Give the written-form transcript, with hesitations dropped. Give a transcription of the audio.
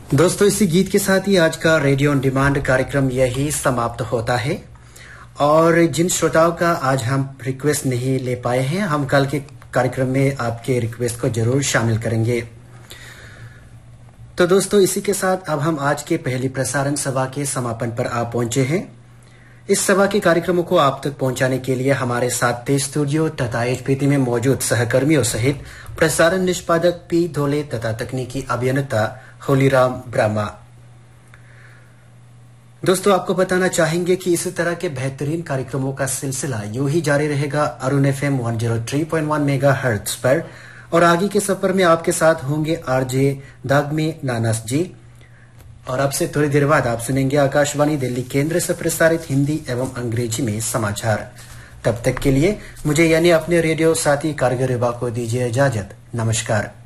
दोस्तों, इसी गीत के साथ ही आज का रेडियो ऑन डिमांड कार्यक्रम यही समाप्त होता है। और जिन श्रोताओं का आज हम रिक्वेस्ट नहीं ले पाए हैं, हम कल के कार्यक्रम में आपके रिक्वेस्ट को जरूर शामिल करेंगे। तो दोस्तों, इसी के साथ अब हम आज के पहली प्रसारण सभा के समापन पर आ पहुंचे हैं। इस सभा के कार्यक्रमों को आप तक पहुंचाने के लिए हमारे साथ स्टूडियो तथा एचपीटी में मौजूद सहकर्मियों सहित प्रसारण निष्पादक पी धोले तथा तकनीकी अभियंता होलीराम ब्रह्मा। दोस्तों, आपको बताना चाहेंगे कि इसी तरह के बेहतरीन कार्यक्रमों का सिलसिला यूं ही जारी रहेगा अरुण FM 103.1 मेगाहर्ट्ज पर। और आगे के सफर में आपके साथ होंगे आरजे दागमे नानस जी। और अब से थोड़ी देर बाद आप सुनेंगे आकाशवाणी दिल्ली केंद्र से प्रसारित हिंदी एवं अंग्रेजी में समाचार। तब तक के लिए मुझे यानी अपने रेडियो साथी कारगर विभाग को दीजिए इजाजत। नमस्कार।